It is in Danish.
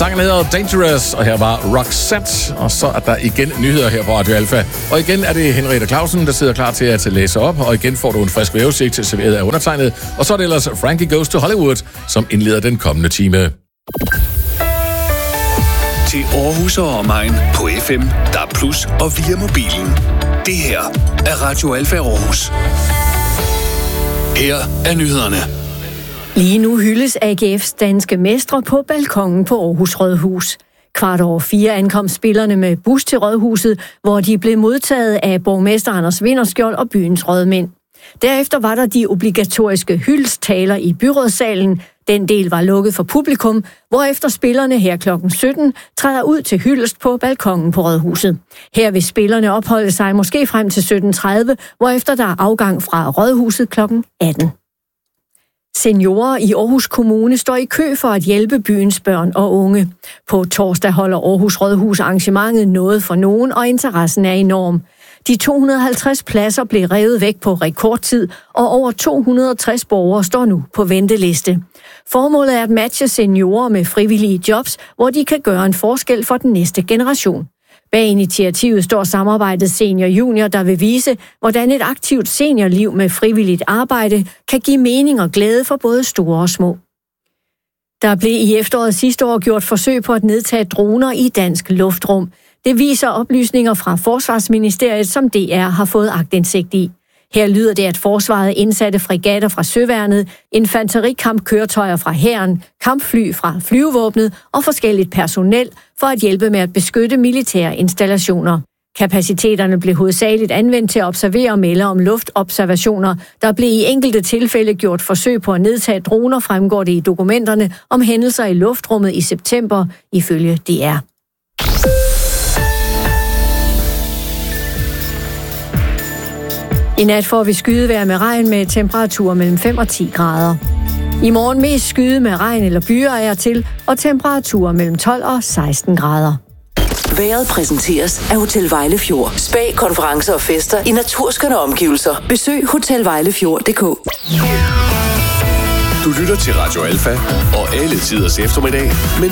Sangen hedder Dangerous, og her var Roxette. Og så er der igen nyheder her på Radio Alfa. Og igen er det Henriette Clausen, der sidder klar til at læse op. Og igen får du en frisk vævesigt serveret af undertegnet. Og så er det ellers Frankie Goes to Hollywood, som indleder den kommende time. Til Aarhus og omegn på FM, DAB+ og via mobilen. Det her er Radio Alfa Aarhus. Her er nyhederne. Lige nu hyldes AGF's danske mestre på balkongen på Aarhus Rådhus. 4:15 ankom spillerne med bus til Rådhuset, hvor de blev modtaget af borgmester Anders Vinterskjold og byens rådmænd. Derefter var der de obligatoriske hyldesttaler i byrådssalen. Den del var lukket for publikum, hvorefter spillerne her kl. 17 træder ud til hyldest på balkongen på Rådhuset. Her vil spillerne opholde sig måske frem til 17:30, hvorefter der er afgang fra Rådhuset kl. 18. Seniorer i Aarhus Kommune står i kø for at hjælpe byens børn og unge. På torsdag holder Aarhus Rådhus arrangementet Noget for nogen, og interessen er enorm. De 250 pladser blev revet væk på rekordtid, og over 260 borgere står nu på venteliste. Formålet er at matche seniorer med frivillige jobs, hvor de kan gøre en forskel for den næste generation. Bag initiativet står samarbejdet Senior Junior, der vil vise, hvordan et aktivt seniorliv med frivilligt arbejde kan give mening og glæde for både store og små. Der blev i efteråret sidste år gjort forsøg på at nedtage droner i dansk luftrum. Det viser oplysninger fra Forsvarsministeriet, som DR har fået aktindsigt i. Her lyder det, at forsvaret indsatte fregatter fra Søværnet, infanterikampkøretøjer fra hæren, kampfly fra flyvevåbnet og forskelligt personel for at hjælpe med at beskytte militære installationer. Kapaciteterne blev hovedsageligt anvendt til at observere og melde om luftobservationer. Der blev i enkelte tilfælde gjort forsøg på at nedtage droner, fremgår det i dokumenterne om hændelser i luftrummet i september, ifølge DR. I nat får vi skydevejr med regn med temperaturer mellem 5 og 10 grader. I morgen mest skyde med regn eller byer er til, og temperaturer mellem 12 og 16 grader. Vejret præsenteres af Hotel Vejlefjord. Spa, konferencer og fester i naturskønne omgivelser. Besøg hotelvejlefjord.dk. Du lytter til Radio Alfa og alle tiders eftermiddag med